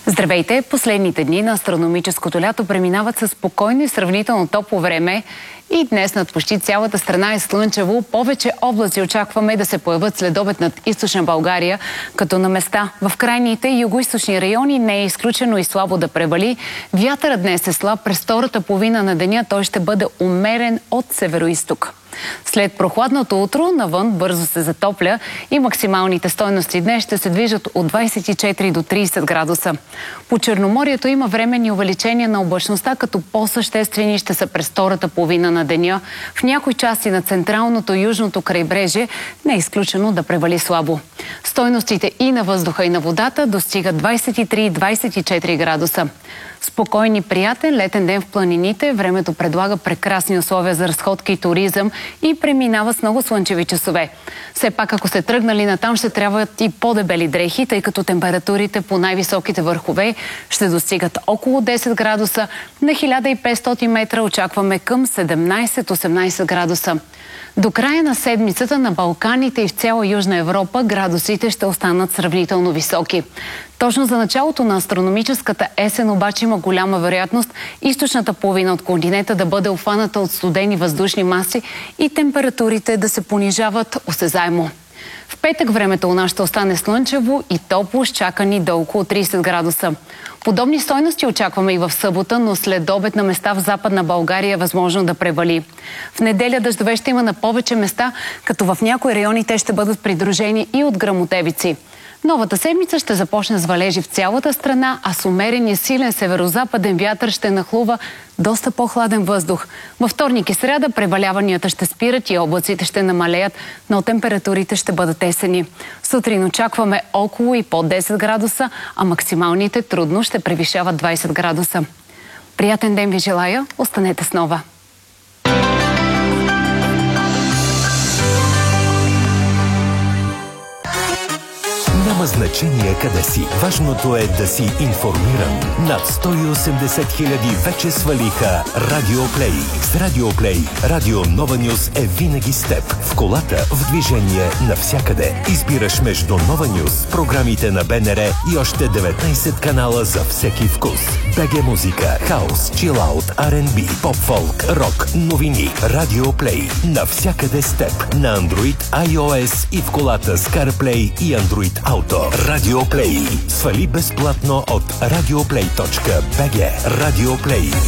Здравейте! Последните дни на астрономическото лято преминават със спокойно и сравнително топло време и днес над почти цялата страна е слънчево. Повече облаци очакваме да се появят следобед над източна България, като на места в крайните югоизточни райони не е изключено и слабо да превали. Вятърът днес е слаб. През втората половина на деня той ще бъде умерен от североизток. След прохладното утро навън бързо се затопля и максималните стойности днес ще се движат от 24 до 30 градуса. По Черноморието има временни увеличения на облачността, като по-съществени ще са през втората половина на деня. В някои части на централното и южното крайбрежие не е изключено да превали слабо. Стойностите и на въздуха, и на водата достигат 23-24 градуса. Спокойни, приятен летен ден в планините. Времето предлага прекрасни условия за разходка и туризъм и преминава с много слънчеви часове. Все пак, ако сте тръгнали натам, ще трябват и по-дебели дрехи, тъй като температурите по най-високите върхове ще достигат около 10 градуса. На 1500 метра очакваме към 17-18 градуса. До края на седмицата на Балканите и в цяла Южна Европа градусите ще останат сравнително високи. Точно за началото на астрономическата есен обаче има голяма вероятност източната половина от континента да бъде обхваната от студени въздушни маси и температурите да се понижават осезаемо. В петък времето у нас ще остане слънчево и топло, с чакани до около 30 градуса. Подобни стойности очакваме и в събота, но след обед на места в Западна България е възможно да превали. В неделя дъждове ще има на повече места, като в някои райони те ще бъдат придружени и от гръмотевици. Новата седмица ще започне с валежи в цялата страна, а с умерен и силен северозападен вятър ще нахлува доста по-хладен въздух. Във вторник и сряда преваляванията ще спират и облаците ще намалеят, но температурите ще бъдат есени. Сутрин очакваме около и под 10 градуса, а максималните трудно ще превишават 20 градуса. Приятен ден ви желая, останете с Нова! Няма значение къде си. Важното е да си информиран. Над 180 хиляди вече свалиха Радиоплей. С Радиоплей Радио Нова Нюз е винаги с теб. В колата, в движение, навсякъде. Избираш между Нова Нюз, програмите на БНР и още 19 канала за всеки вкус. БГ музика, хаус, чилаут, R&B, поп-фолк, рок, новини. Радиоплей. Навсякъде с теб. На Android, iOS и в колата с CarPlay и Android Auto. Радиоплей. Свали безплатно от radioplay.bg. Радиоплей.